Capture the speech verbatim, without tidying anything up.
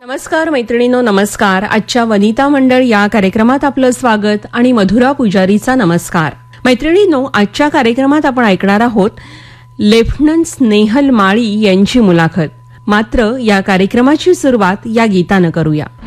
नमस्कार मैत्रिणींनो, नमस्कार. आजच्या वनिता मंडळ या कार्यक्रमात आपलं स्वागत आणि मधुरा पुजारीचा नमस्कार. मैत्रिणींनो, आजच्या कार्यक्रमात आपण ऐकणार आहोत लेफ्टनंट स्नेहल माळी यांची मुलाखत. मात्र या कार्यक्रमाची सुरुवात या गीतानं करूया.